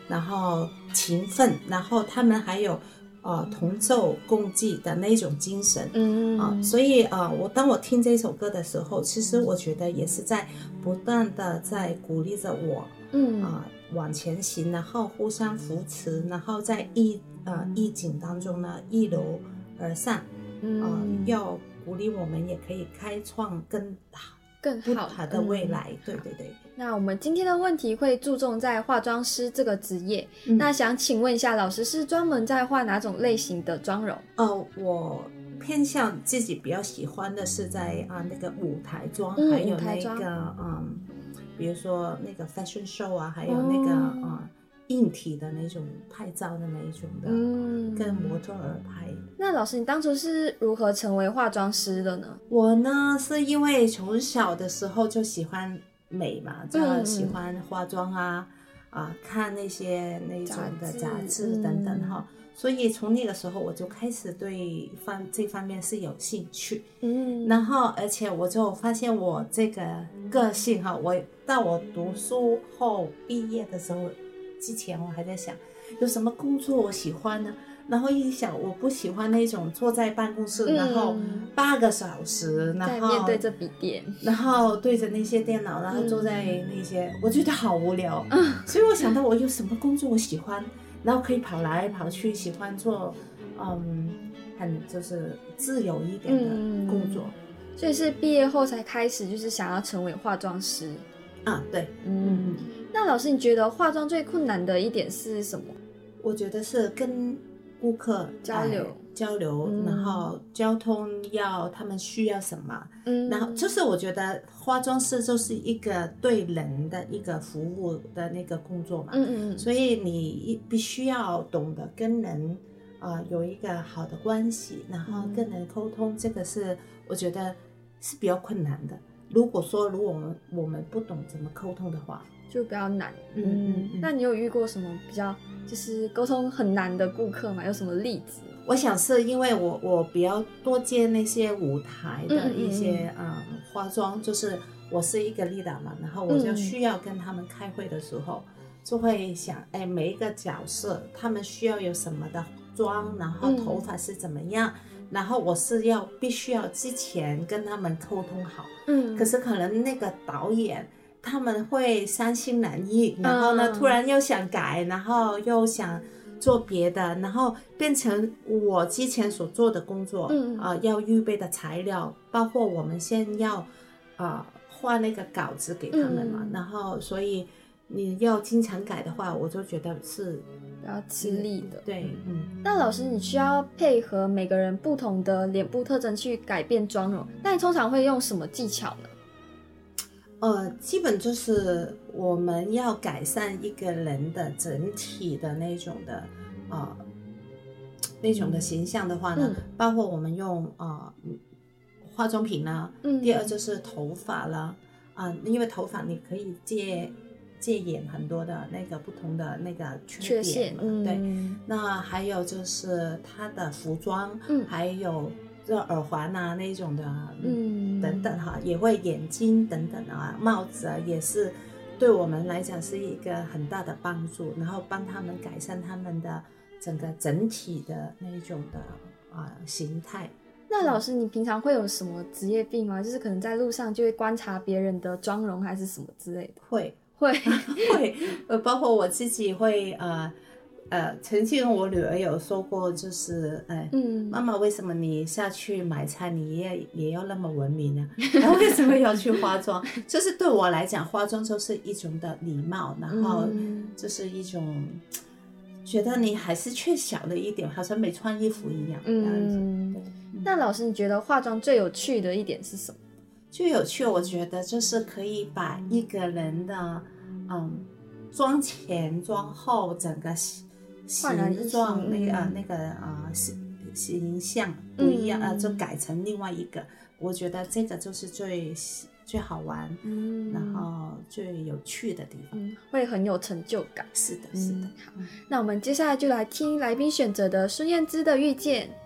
然后勤奋，然后他们还有同舟共济的那种精神。所以当我听这首歌的时候，其实我觉得也是在不断的在鼓励着我往前行，然后互相扶持，然后在逆境当中呢一流而上。要鼓励我们也可以开创更好的未来。对对对。 那我们今天的问题会注重在化妆师这个职业。那想请问一下，老师是专门在画哪种类型的妆容？ 我偏向自己比较喜欢的是在那个舞台妆，还有那个比如说那个 fashion show 啊，还有那个硬体的那种拍照的那一种的，跟模特儿拍。 那老师，你当初是如何成为化妆师的呢？ 我呢是因为从小的时候就喜欢美嘛，就喜欢化妆看那些那种的杂志等等哈。所以从那个时候我就开始对这方面是有兴趣。然后而且我就发现我这个个性哈，我到我读书后毕业的时候之前，我还在想有什么工作我喜欢呢，然后一想我不喜欢那种坐在办公室然后8个小时，然后面对着笔电， 然后对着那些电脑，然后坐在那些我觉得好无聊。所以我想到我有什么工作我喜欢，然后可以跑来跑去，喜欢做很就是自由一点的工作。 所以是毕业后才开始就是想要成为化妆师对。 那老师，你觉得化妆最困难的一点是什么？ 我觉得是跟顾客交流，然后交通他们需要什么，然后就是我觉得化妆师就是一个对人的一个服务的那个工作嘛。所以你必须要懂得跟人有一个好的关系，然后跟人沟通，这个是我觉得是比较困难的。如果我们不懂怎么沟通的话， 就比较难。那你有遇过什么比较就是沟通很难的顾客吗？有什么例子？ 我想是因为我比较多接那些舞台的一些化妆，就是我是一个 leader 嘛，然后我就需要跟他们开会的时候，就会想每一个角色他们需要有什么的妆，然后头发是怎么样，然后我是必须要之前跟他们沟通好。可是可能那个导演他们会三心两意，然后呢突然又想改，然后又想做别的，然后变成我之前所做的工作要预备的材料，包括我们先要画那个稿子给他们嘛，然后所以你要经常改的话，我就觉得是比较吃力的。 对。 那老师，你需要配合每个人不同的脸部特征去改变妆容，那你通常会用什么技巧呢？ 基本就是我们要改善一个人的整体的那种的形象的话呢，包括我们用化妆品呢，第二就是头发了因为头发你可以借掩很多的那个不同的那个缺点嘛。对。那还有就是它的服装，还有这耳环那种的等等也会眼睛等等帽子也是对我们来讲是一个很大的帮助，然后帮他们改善他们的整体的那种的形态。 那老师，你平常会有什么职业病吗？就是可能在路上就会观察别人的妆容还是什么之类的？会包括我自己会曾经我女儿有说过，就是妈妈为什么你下去买菜你也要那么文明呢？然后为什么要去化妆？就是对我来讲，化妆就是一种的礼貌，然后就是一种觉得你还是缺少了一点，好像没穿衣服一样。 那老师，你觉得化妆最有趣的一点是什么？ 最有趣我觉得就是可以把一个人的妆前妆后整个形状那个形象不一样，就改成另外一个。我觉得这个就是最好玩，然后最有趣的地方， 会很有成就感。 是的。 好，那我们接下来就来听来宾选择的孙燕姿的《遇见》。